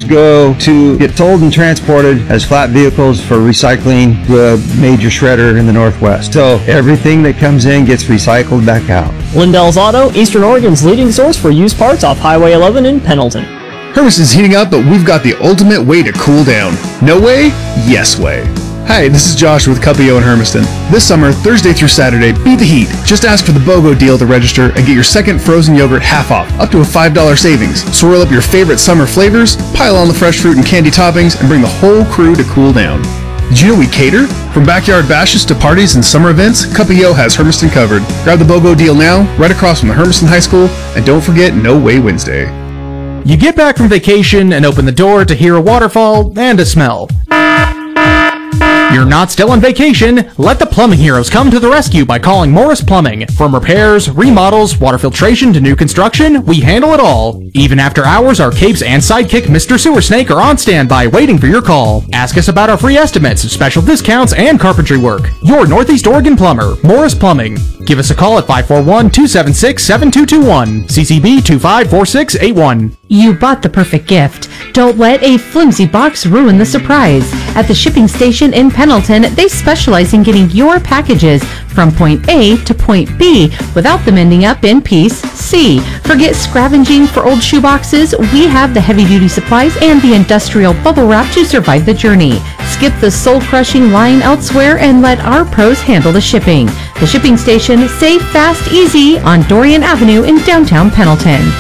go to get sold and transported as flat vehicles for recycling to a major shredder in the Northwest. So everything that comes in gets recycled back out. Lindell's Auto, Eastern Oregon's leading source for used parts off Highway 11 in Pendleton. Hermiston's heating up, but we've got the ultimate way to cool down. No way? Yes way. Hi, this is Josh with Cuppio in Hermiston. This summer, Thursday through Saturday, beat the heat. Just ask for the BOGO deal to register and get your second frozen yogurt half off, up to a $5 savings. Swirl up your favorite summer flavors, pile on the fresh fruit and candy toppings, and bring the whole crew to cool down. Did you know we cater? From backyard bashes to parties and summer events, Cuppio has Hermiston covered. Grab the BOGO deal now, right across from the Hermiston High School, and don't forget No Way Wednesday. You get back from vacation and open the door to hear a waterfall and a smell. You're not still on vacation. Let the plumbing heroes come to the rescue by calling Morris Plumbing. From repairs, remodels, water filtration to new construction, we handle it all. Even after hours, our capes and sidekick Mr. Sewer Snake are on standby waiting for your call. Ask us about our free estimates, special discounts, and carpentry work. Your Northeast Oregon plumber, Morris Plumbing. Give us a call at 541-276-7221. CCB 254681. You bought the perfect gift. Don't let a flimsy box ruin the surprise. At the shipping station in Pendleton, they specialize in getting your packages from point A to point B without them ending up in piece C. Forget scavenging for old shoeboxes. We have the heavy-duty supplies and the industrial bubble wrap to survive the journey. Skip the soul-crushing line elsewhere and let our pros handle the shipping. The shipping station, safe, fast, easy on Dorian Avenue in downtown Pendleton.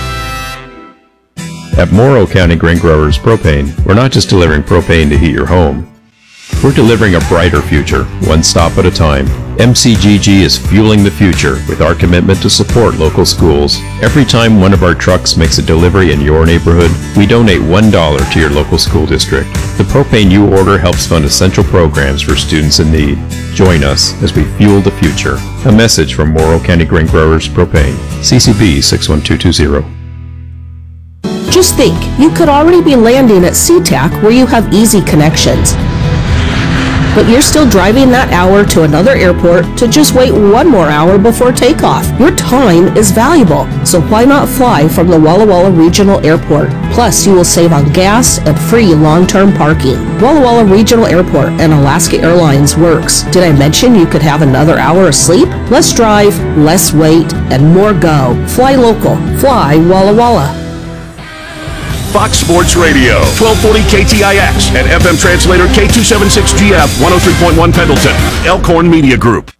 At Morrow County Grain Growers Propane, we're not just delivering propane to heat your home. We're delivering a brighter future, one stop at a time. MCGG is fueling the future with our commitment to support local schools. Every time one of our trucks makes a delivery in your neighborhood, we donate $1 to your local school district. The propane you order helps fund essential programs for students in need. Join us as we fuel the future. A message from Morrow County Grain Growers Propane. CCB 61220. Just think, you could already be landing at SeaTac where you have easy connections. But you're still driving that hour to another airport to just wait one more hour before takeoff. Your time is valuable, so why not fly from the Walla Walla Regional Airport? Plus, you will save on gas and free long-term parking. Walla Walla Regional Airport and Alaska Airlines works. Did I mention you could have another hour of sleep? Less drive, less wait, and more go. Fly local. Fly Walla Walla. Fox Sports Radio, 1240 KTIX, and FM translator K276GF, 103.1 Pendleton, Elkhorn Media Group.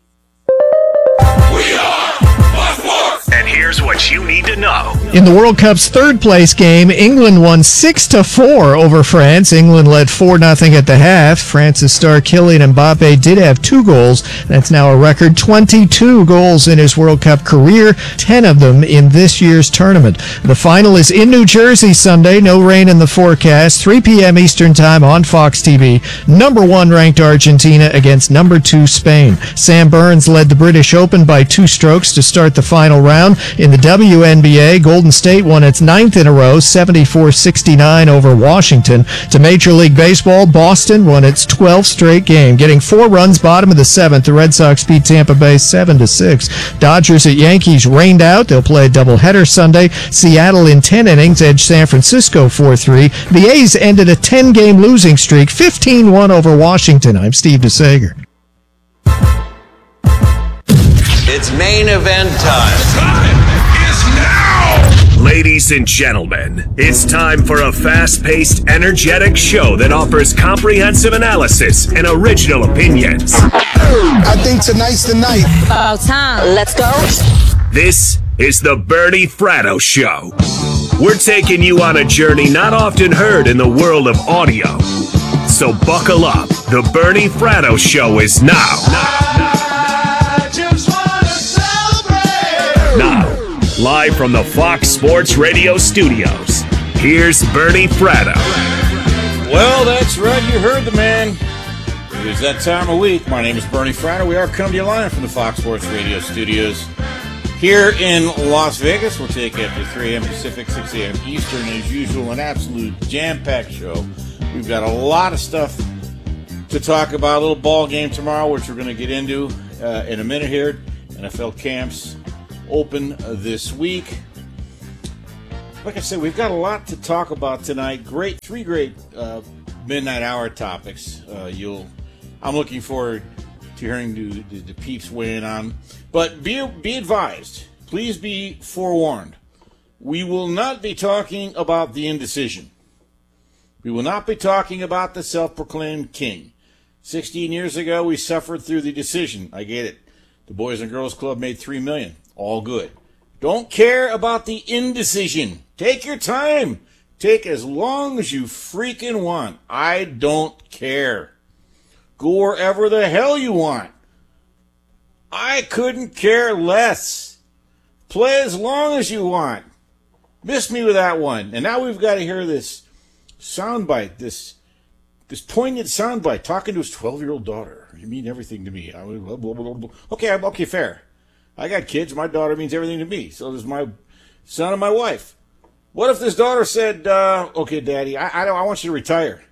We are Fox Sports! And here's what you need to know. In the World Cup's third-place game, England won 6-4 over France. England led 4-0 at the half. France's star Kylian Mbappe did have 2 goals. That's now a record 22 goals in his World Cup career, 10 of them in this year's tournament. The final is in New Jersey Sunday. No rain in the forecast. 3 p.m. Eastern Time on Fox TV. Number 1 ranked Argentina against number 2 Spain. Sam Burns led the British Open by 2 strokes to start the final round. In the WNBA, Golden State won its 9th in a row, 74-69 over Washington. To Major League Baseball, Boston won its 12th straight game. Getting 4 runs bottom of the 7th, the Red Sox beat Tampa Bay 7-6. Dodgers at Yankees rained out. They'll play a doubleheader Sunday. Seattle in 10 innings edged San Francisco 4-3. The A's ended a 10-game losing streak, 15-1 over Washington. I'm Steve DeSager. It's main event time. Time is now! Ladies and gentlemen, it's time for a fast-paced, energetic show that offers comprehensive analysis and original opinions. I think tonight's the night. About time. Let's go. This is the Bernie Fratto Show. We're taking you on a journey not often heard in the world of audio. So buckle up. The Bernie Fratto Show is now. Now, live from the Fox Sports Radio studios, here's Bernie Fratto. Well, that's right. You heard the man. It is that time of week. My name is Bernie Fratto. We are coming to you live from the Fox Sports Radio studios here in Las Vegas. We'll take you after 3 a.m. Pacific, 6 a.m. Eastern. As usual, an absolute jam-packed show. We've got a lot of stuff to talk about. A little ball game tomorrow, which we're going to get into in a minute here. NFL camps open this week. Like I said, we've got a lot to talk about tonight. Three great midnight hour topics. I'm looking forward to hearing the peeps weigh in on. But be advised, please be forewarned. We will not be talking about the indecision. We will not be talking about the self-proclaimed king. 16 years ago, we suffered through the decision. I get it. The Boys and Girls Club made $3 million. All good. Don't care about the indecision. Take your time. Take as long as you freaking want. I don't care. Go wherever the hell you want. I couldn't care less. Play as long as you want. Miss me with that one. And now we've got to hear this soundbite, this poignant soundbite, talking to his 12-year-old daughter. You mean everything to me. Okay, fair. I got kids. My daughter means everything to me. So does my son and my wife. What if this daughter said, okay, Daddy, I want you to retire.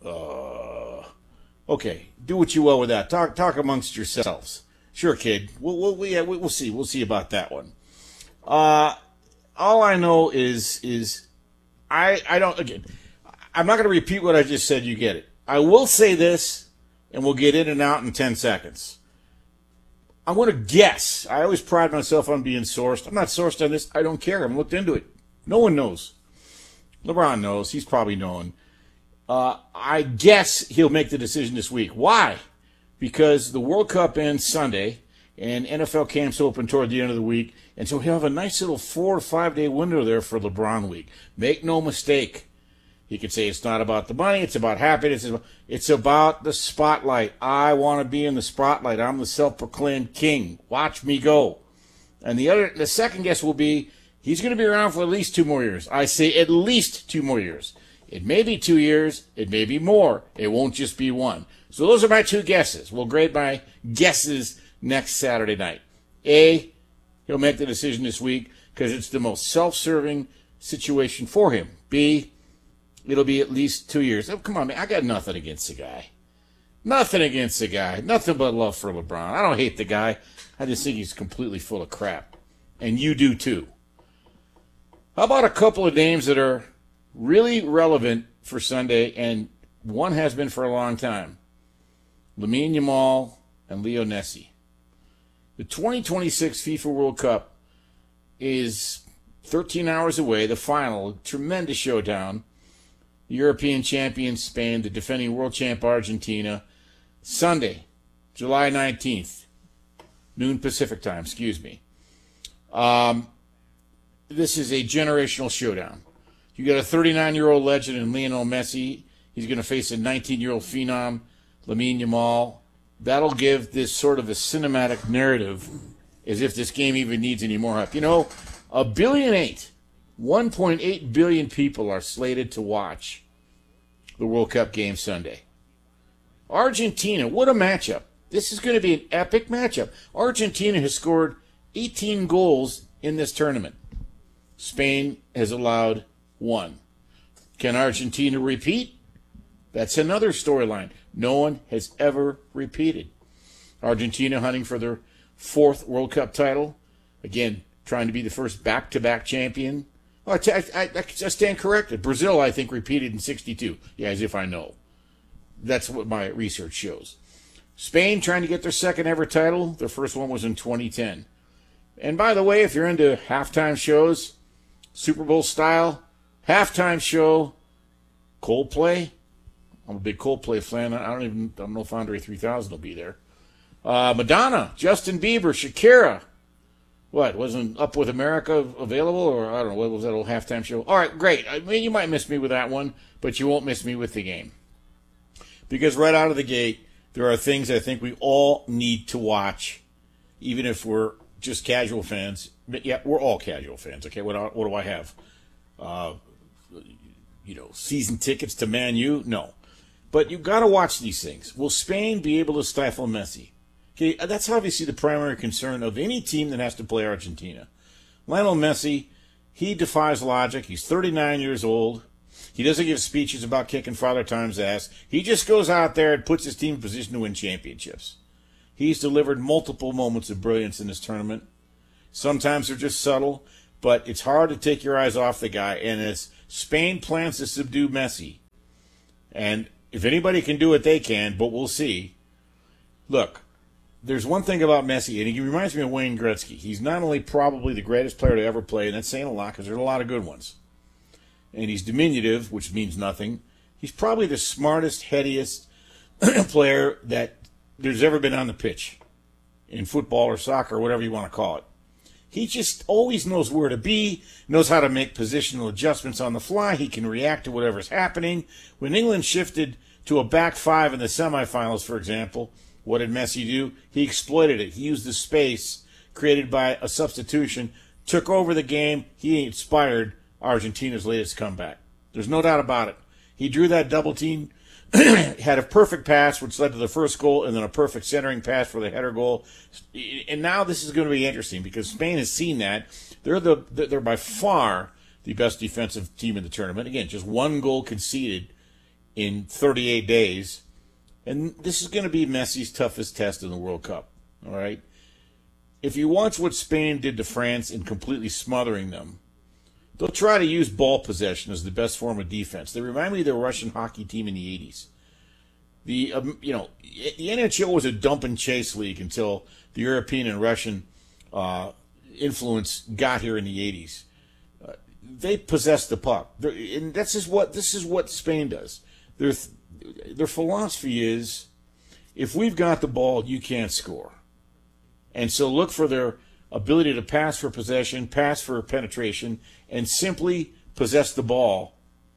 Okay, do what you will with that. Talk amongst yourselves. Sure, kid. We'll see. We'll see about that one. All I know is I don't, again, I'm not going to repeat what I just said. You get it. I will say this, and we'll get in and out in 10 seconds. I'm going to guess. I always pride myself on being sourced. I'm not sourced on this. I don't care. I'm looked into it. No one knows. LeBron knows. He's probably known. I guess he'll make the decision this week. Why? Because the World Cup ends Sunday, and NFL camps open toward the end of the week, and so he'll have a nice little 4 or 5 day window there for LeBron week. Make no mistake. He could say it's not about the money, it's about happiness, it's about the spotlight. I want to be in the spotlight. I'm the self-proclaimed king. Watch me go. And the second guess will be he's going to be around for at least 2 more years. I say at least 2 more years. It may be 2 years, it may be more. It won't just be one. So those are my 2 guesses. We'll grade my guesses next Saturday night. A, he'll make the decision this week because it's the most self-serving situation for him. B, it'll be at least 2 years. Oh, come on, man. I got nothing against the guy. Nothing against the guy. Nothing but love for LeBron. I don't hate the guy. I just think he's completely full of crap. And you do too. How about a couple of names that are really relevant for Sunday, and one has been for a long time? Lamine Yamal and Leo Messi. The 2026 FIFA World Cup is 13 hours away, the final, a tremendous showdown. The European champion Spain, the defending world champ Argentina. Sunday, July 19th, noon Pacific time, excuse me. This is a generational showdown. You got a 39-year-old legend in Lionel Messi. He's going to face a 19-year-old phenom, Lamine Yamal. That'll give this sort of a cinematic narrative as if this game even needs any more hype. You know, 1.8 billion, 1.8 billion people are slated to watch the World Cup game Sunday. Argentina, what a matchup. This is going to be an epic matchup. Argentina has scored 18 goals in this tournament. Spain has allowed 1. Can Argentina repeat? That's another storyline. No one has ever repeated. Argentina hunting for their 4th World Cup title. Again, trying to be the first back-to-back champion. Oh, I stand corrected. Brazil, I think, repeated in 62. Yeah, as if I know. That's what my research shows. Spain trying to get their 2nd ever title. Their first one was in 2010. And by the way, if you're into halftime shows, Super Bowl style, halftime show, Coldplay. I'm a big Coldplay fan. I don't know if Andre 3000 will be there. Madonna, Justin Bieber, Shakira. What, wasn't Up With America available? Or I don't know, what was that old halftime show? All right, great. I mean, you might miss me with that one, but you won't miss me with the game. Because right out of the gate, there are things I think we all need to watch, even if we're just casual fans. But yeah, we're all casual fans, okay? What do I have? Season tickets to Man U? No. But you've got to watch these things. Will Spain be able to stifle Messi? Okay, that's obviously the primary concern of any team that has to play Argentina. Lionel Messi, he defies logic. He's 39 years old. He doesn't give speeches about kicking Father Time's ass. He just goes out there and puts his team in position to win championships. He's delivered multiple moments of brilliance in this tournament. Sometimes they're just subtle, but it's hard to take your eyes off the guy. And as Spain plans to subdue Messi, and if anybody can do it, they can, but we'll see. Look, there's one thing about Messi, and he reminds me of Wayne Gretzky. He's not only probably the greatest player to ever play, and that's saying a lot because there's a lot of good ones. And he's diminutive, which means nothing. He's probably the smartest, headiest player that there's ever been on the pitch in football or soccer, or whatever you want to call it. He just always knows where to be, knows how to make positional adjustments on the fly. He can react to whatever's happening. When England shifted to a back five in the semifinals, for example, what did Messi do? He exploited it. He used the space created by a substitution, took over the game. He inspired Argentina's latest comeback. There's no doubt about it. He drew that double team, had a perfect pass, which led to the first goal, and then a perfect centering pass for the header goal. And now this is going to be interesting because Spain has seen that. They're by far the best defensive team in the tournament. Again, just one goal conceded in 38 days. And this is going to be Messi's toughest test in the World Cup. All right? If you watch what Spain did to France in completely smothering them, they'll try to use ball possession as the best form of defense. They remind me of the Russian hockey team in the 80s. The NHL was a dump and chase league until the European and Russian influence got here in the 80s. They possessed the puck, and this is what Spain does. Their philosophy is, if we've got the ball, you can't score. And so look for their ability to pass for possession, pass for penetration, and simply possess the ball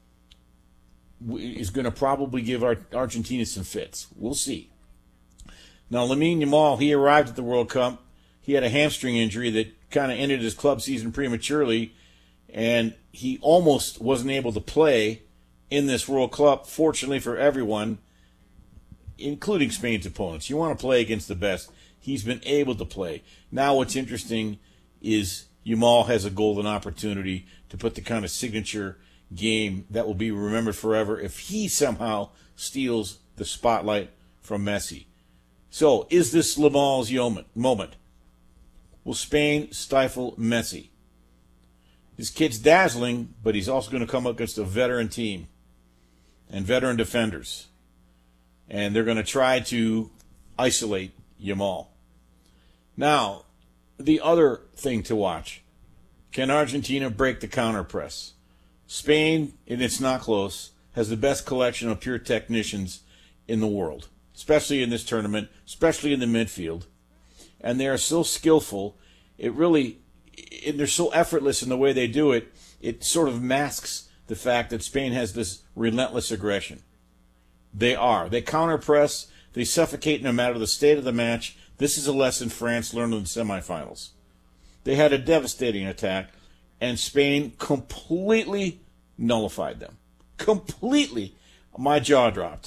is going to probably give Argentina some fits. We'll see. Now, Lamine Yamal, he arrived at the World Cup. He had a hamstring injury that kind of ended his club season prematurely, and he almost wasn't able to play in this World Cup. Fortunately for everyone, including Spain's opponents, you want to play against the best. He's been able to play. Now what's interesting is Yamal has a golden opportunity to put the kind of signature game that will be remembered forever if he somehow steals the spotlight from Messi. So, is this Yamal's moment? Will Spain stifle Messi? This kid's dazzling, but he's also going to come up against a veteran team and veteran defenders. And they're going to try to isolate Yamal. Now, the other thing to watch. Can Argentina break the counter press? Spain, and it's not close, has the best collection of pure technicians in the world, especially in this tournament, especially in the midfield. And they are so skillful, and they're so effortless in the way they do it, it sort of masks the fact that Spain has this relentless aggression. They counter press, they suffocate no matter the state of the match. This is a lesson France learned in the semifinals. They had a devastating attack, and Spain completely nullified them. Completely. My jaw dropped.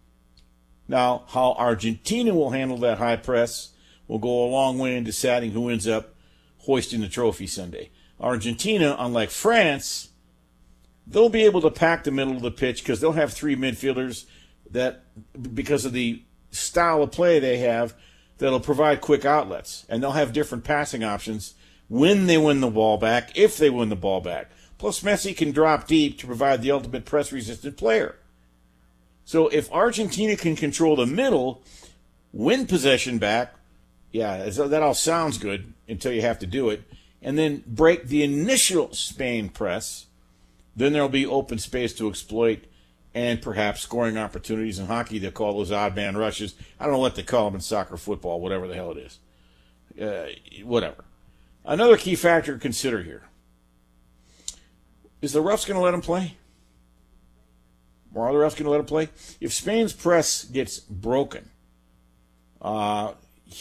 Now, how Argentina will handle that high press will go a long way in deciding who ends up hoisting the trophy Sunday. Argentina, unlike France, they'll be able to pack the middle of the pitch because they'll have three midfielders that, because of the style of play they have, that'll provide quick outlets. And they'll have different passing options when they win the ball back, if they win the ball back. Plus, Messi can drop deep to provide the ultimate press-resistant player. So if Argentina can control the middle, win possession back, that all sounds good until you have to do it, and then break the initial Spain press, then there'll be open space to exploit and perhaps scoring opportunities. In hockey, they call those odd man rushes. I don't know what they call them in soccer, football, whatever the hell it is. Whatever. Another key factor to consider here. Is the refs going to let them play? Or are the refs going to let them play? If Spain's press gets broken, there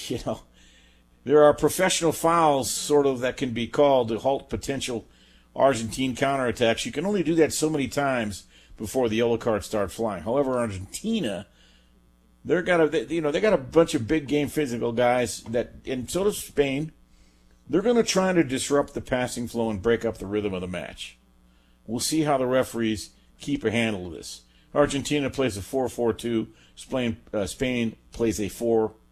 are professional fouls sort of that can be called to halt potential Argentine counterattacks. You can only do that so many times before the yellow cards start flying. However, Argentina, they got a bunch of big game physical guys and so does Spain. They're going to try to disrupt the passing flow and break up the rhythm of the match. We'll see how the referees keep a handle of this. Argentina plays a 4-4-2. Spain plays a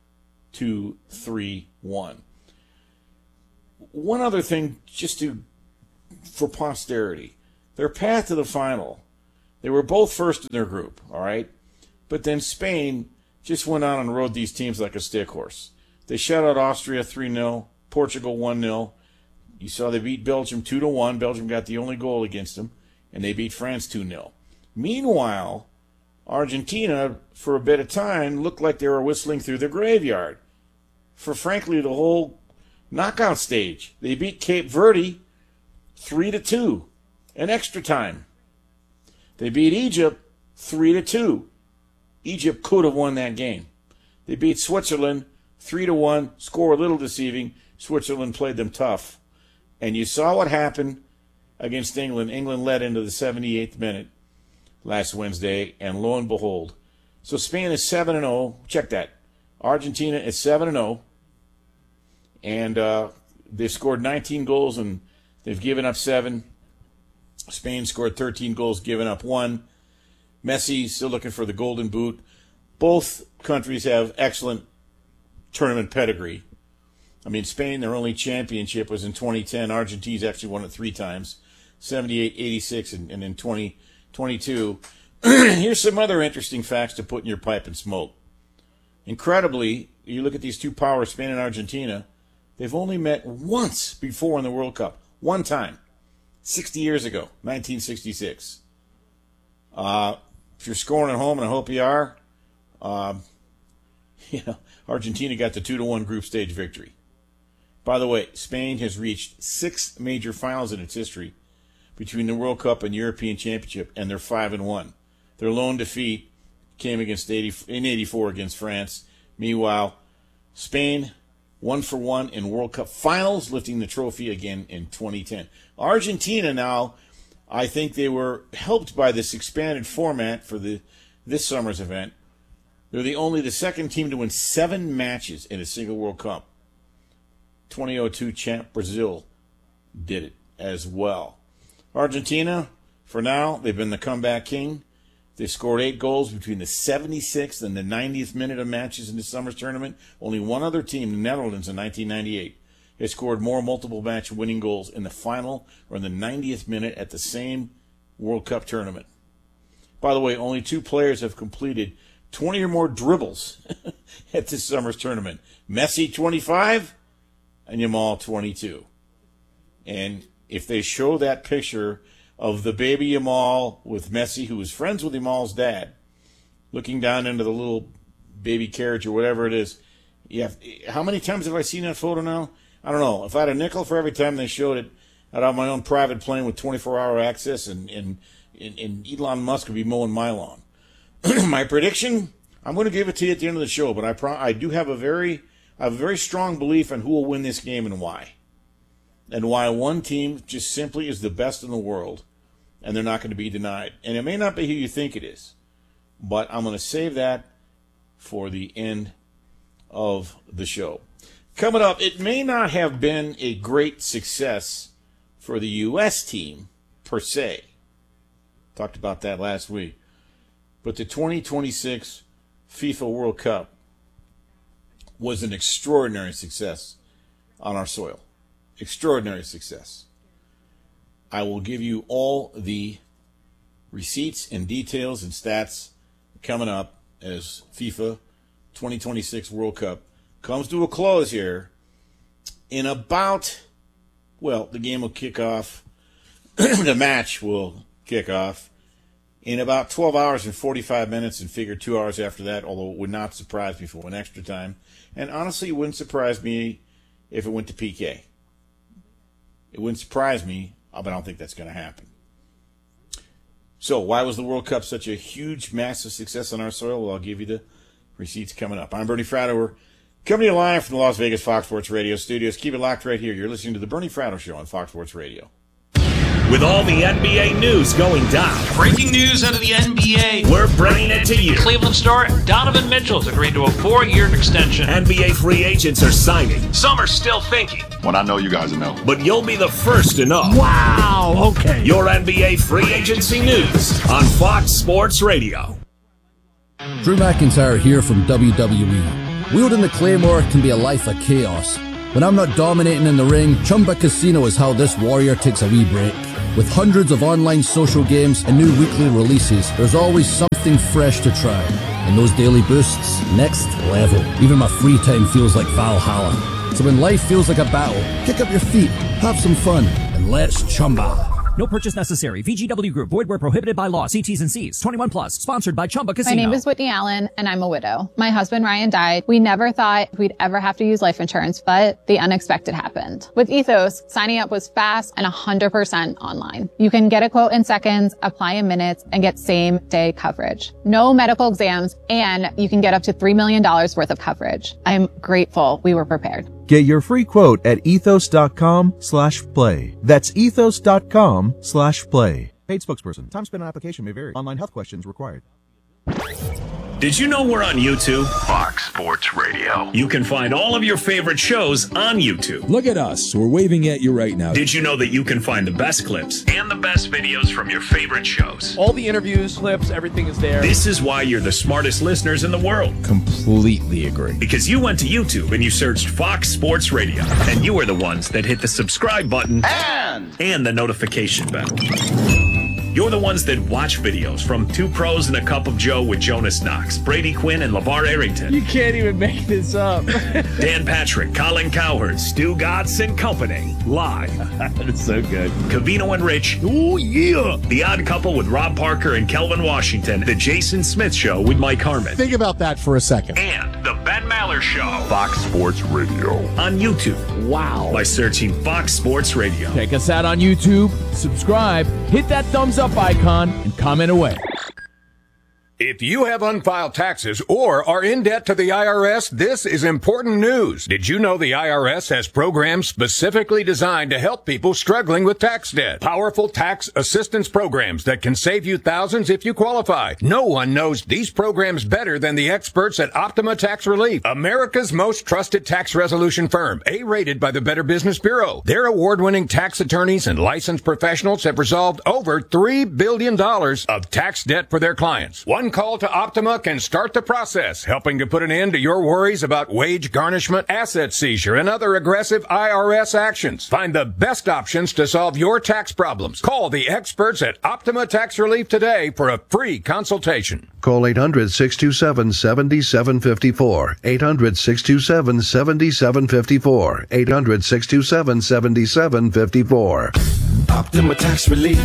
4-2-3-1. One other thing, just to for posterity. Their path to the final, they were both first in their group, all right? But then Spain just went on and rode these teams like a stick horse. They shut out Austria 3-0, Portugal 1-0. You saw they beat Belgium 2-1. Belgium got the only goal against them, and they beat France 2-0. Meanwhile, Argentina, for a bit of time, looked like they were whistling through the graveyard for, frankly, the whole knockout stage. They beat Cape Verde 3-2 in extra time. They beat Egypt 3-2. Egypt could have won that game. They beat Switzerland 3-1. Score a little deceiving. Switzerland played them tough. And you saw what happened against England. England led into the 78th minute last Wednesday, and lo and behold. So Spain is 7-0. Check that. Argentina is 7-0. And they've scored 19 goals, and they've given up 7. Spain scored 13 goals, given up 1. Messi still looking for the Golden Boot. Both countries have excellent tournament pedigree. I mean, Spain, their only championship was in 2010. Argentina's actually won it 3 times, 78, 86, and in 2022. Here's some other interesting facts to put in your pipe and smoke. Incredibly, you look at these two powers, Spain and Argentina, they've only met once before in the World Cup. One time. 60 years ago, 1966. If you're scoring at home, and I hope you are, Argentina got the 2-1 group stage victory. By the way, Spain has reached 6 major finals in its history between the World Cup and European Championship, and they're 5-1. Their lone defeat came in 84 against France. Meanwhile, Spain 1-1 in World Cup finals, lifting the trophy again in 2010. Argentina now, I think they were helped by this expanded format for this summer's event. They're the second team to win 7 matches in a single World Cup. 2002 champ Brazil did it as well. Argentina, for now, they've been the comeback king. They scored 8 goals between the 76th and the 90th minute of matches in this summer's tournament. Only one other team, the Netherlands in 1998, has scored more multiple match winning goals in the final or in the 90th minute at the same World Cup tournament. By the way, only 2 players have completed 20 or more dribbles at this summer's tournament. Messi, 25, and Yamal, 22. And if they show that picture of the baby Yamal with Messi, who was friends with Yamal's dad, looking down into the little baby carriage or whatever it is, how many times have I seen that photo now? I don't know. If I had a nickel for every time they showed it, I'd have my own private plane with 24-hour access, and Elon Musk would be mowing my lawn. My prediction, I'm going to give it to you at the end of the show, but I do have a very strong belief in who will win this game and why. And why one team just simply is the best in the world, and they're not going to be denied. And it may not be who you think it is, but I'm going to save that for the end of the show. Coming up, it may not have been a great success for the U.S. team, per se. Talked about that last week. But the 2026 FIFA World Cup was an extraordinary success on our soil. Extraordinary success. I will give you all the receipts and details and stats coming up as FIFA 2026 World Cup comes to a close here in about, the game will kick off, the match will kick off in about 12 hours and 45 minutes, and figure 2 hours after that, although it would not surprise me if it went extra time. And honestly, it wouldn't surprise me if it went to PK. It wouldn't surprise me, but I don't think that's going to happen. So, why was the World Cup such a huge, massive success on our soil? Well, I'll give you the receipts coming up. I'm Bernie Fratto. We're coming to you live from the Las Vegas Fox Sports Radio studios. Keep it locked right here. You're listening to the Bernie Fratto Show on Fox Sports Radio. With all the NBA news going down. Breaking news out of the NBA. We're bringing it to you. Cleveland star Donovan Mitchell's agreed to a 4-year extension. NBA free agents are signing. Some are still thinking. Well, I know you guys know. But you'll be the first to know. Wow, okay. Your NBA free agency news on Fox Sports Radio. Drew McIntyre here from WWE. Wielding the Claymore can be a life of chaos. When I'm not dominating in the ring, Chumba Casino is how this warrior takes a wee break. With hundreds of online social games and new weekly releases, there's always something fresh to try. And those daily boosts, next level. Even my free time feels like Valhalla. So when life feels like a battle, kick up your feet, have some fun, and let's chumba. No purchase necessary. VGW Group. Void where prohibited by law. See T's and C's. 21 plus. Sponsored by Chumba Casino. My name is Whitney Allen, and I'm a widow. My husband, Ryan, died. We never thought we'd ever have to use life insurance, but the unexpected happened. With Ethos, signing up was fast and 100% online. You can get a quote in seconds, apply in minutes, and get same-day coverage. No medical exams, and you can get up to $3 million worth of coverage. I'm grateful we were prepared. Get your free quote at ethos.com/play. That's ethos.com/play. Paid spokesperson. Time spent on application may vary. Online health questions required. Did you know we're on YouTube? Fox Sports Radio. You can find all of your favorite shows on YouTube. Look at us. We're waving at you right now. Did you know that you can find the best clips and the best videos from your favorite shows? All the interviews, clips, everything is there. This is why you're the smartest listeners in the world. Completely agree. Because you went to YouTube and you searched Fox Sports Radio. And you are the ones that hit the subscribe button and the notification bell. You're the ones that watch videos from Two Pros and a Cup of Joe with Jonas Knox, Brady Quinn, and LeVar Arrington. You can't even make this up. Dan Patrick, Colin Cowherd, Stu Gatz and Company. Live. That's so good. Covino and Rich. Oh, yeah. The Odd Couple with Rob Parker and Kelvin Washington. The Jason Smith Show with Mike Harmon. Think about that for a second. And The Ben Maller Show. Fox Sports Radio. On YouTube. Wow. By searching Fox Sports Radio. Check us out on YouTube. Subscribe. Hit that thumbs up icon and comment away. If you have unfiled taxes or are in debt to the IRS, this is important news. Did you know the IRS has programs specifically designed to help people struggling with tax debt? Powerful tax assistance programs that can save you thousands if you qualify. No one knows these programs better than the experts at Optima Tax Relief, America's most trusted tax resolution firm, A-rated by the Better Business Bureau. Their award-winning tax attorneys and licensed professionals have resolved over $3 billion of tax debt for their clients. One call to Optima can start the process, helping to put an end to your worries about wage garnishment, asset seizure, and other aggressive IRS actions. Find the best options to solve your tax problems. Call the experts at Optima Tax Relief today for a free consultation. Call 800-627-7754. 800-627-7754. 800-627-7754. Optima Tax Relief.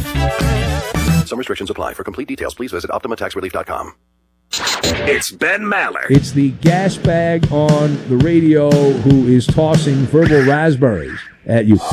Some restrictions apply. For complete details, please visit OptimaTaxRelief.com. It's Ben Maller. It's the gas bag on the radio who is tossing verbal raspberries at you.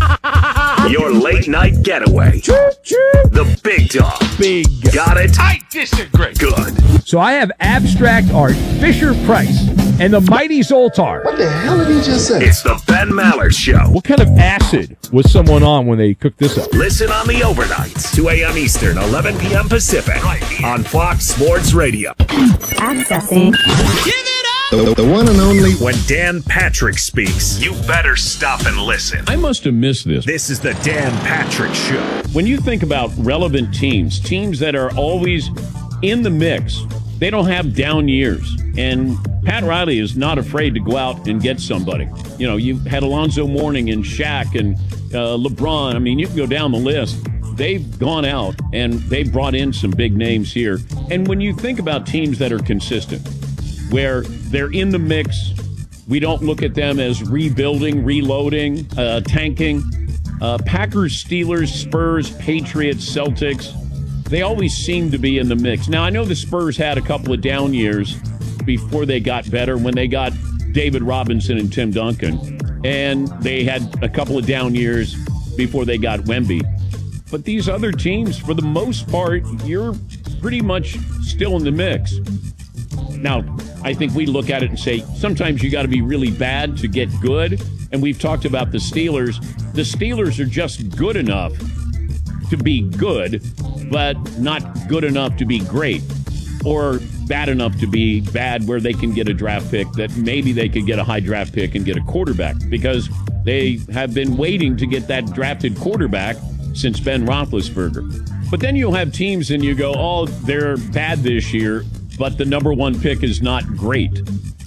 Your late night getaway. The big dog. Big. Got it? I disagree. Good. So I have abstract art, Fisher-Price, and the Mighty Zoltar. What the hell did he just say? It's the Ben Maller Show. What kind of acid was someone on when they cooked this up? Listen on the overnights, 2 a.m. Eastern, 11 p.m. Pacific, on Fox Sports Radio. Accessing. Give it up! The one and only. When Dan Patrick speaks, you better stop and listen. I must have missed this. This is the Dan Patrick Show. When you think about relevant teams that are always in the mix, they don't have down years. And Pat Riley is not afraid to go out and get somebody. You know, you've had Alonzo Mourning and Shaq and LeBron. I mean, you can go down the list. They've gone out and they brought in some big names here. And when you think about teams that are consistent, where they're in the mix, we don't look at them as rebuilding, reloading, tanking. Packers, Steelers, Spurs, Patriots, Celtics, they always seem to be in the mix. Now, I know the Spurs had a couple of down years before they got better, when they got David Robinson and Tim Duncan. And they had a couple of down years before they got Wemby. But these other teams, for the most part, you're pretty much still in the mix. Now, I think we look at it and say, sometimes you got to be really bad to get good. And we've talked about the Steelers. The Steelers are just good enough to be good, but not good enough to be great, or bad enough to be bad where they can get a draft pick, that maybe they could get a high draft pick and get a quarterback, because they have been waiting to get that drafted quarterback since Ben Roethlisberger. But then you'll have teams and you go, oh, they're bad this year, but the number one pick is not great.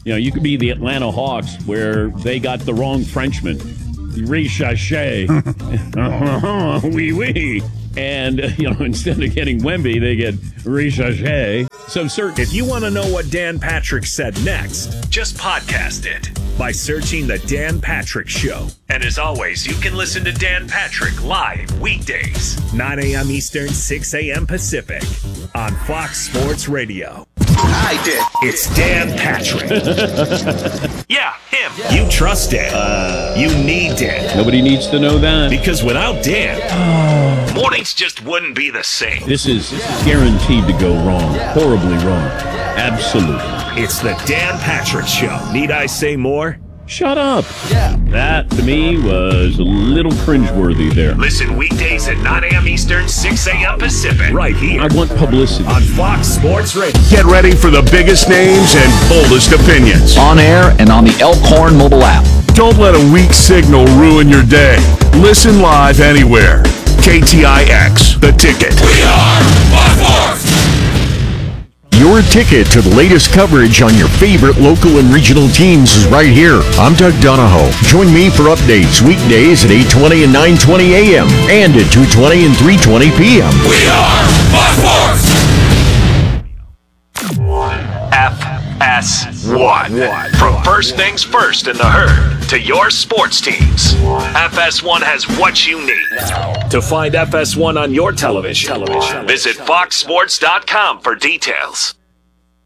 You know, you could be the Atlanta Hawks where they got the wrong Frenchman. Richache. Oui, oui. And, you know, instead of getting Wemby, they get Richache. So certain. If you want to know what Dan Patrick said next, just podcast it by searching The Dan Patrick Show. And as always, you can listen to Dan Patrick live weekdays, 9 a.m. Eastern, 6 a.m. Pacific on Fox Sports Radio. I did. It's Dan Patrick. Yeah, him. You trust Dan. You need Dan. Nobody needs to know that. Because without Dan, mornings just wouldn't be the same. This is guaranteed to go wrong. Horribly wrong. Absolutely. It's the Dan Patrick Show. Need I say more? Shut up. That, to me, was a little cringeworthy there. Listen weekdays at 9 a.m. Eastern, 6 a.m. Pacific. Right here. I want publicity. On Fox Sports Radio. Get ready for the biggest names and boldest opinions. On air and on the Elkhorn mobile app. Don't let a weak signal ruin your day. Listen live anywhere. KTIX, The Ticket. We are Fox Sports. Your ticket to the latest coverage on your favorite local and regional teams is right here. I'm Doug Donahoe. Join me for updates weekdays at 8:20 and 9:20 a.m. and at 2:20 and 3:20 p.m. We are Fox Sports. FS1. From first things first in the herd to your sports teams, FS1 has what you need. To find FS1 on your television, visit foxsports.com for details.